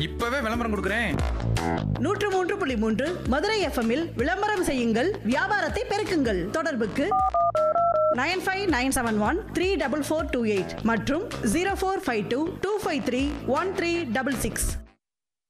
இப்பவே விளம்பரம் கொடுக்குறேன். 103.3 மதுரை எஃப்எம்மில் விளம்பரம் செய்யுங்கள், வியாபாரத்தை பெருக்குங்கள். தொடர்புக்கு 9597134428 மற்றும் 0452253136.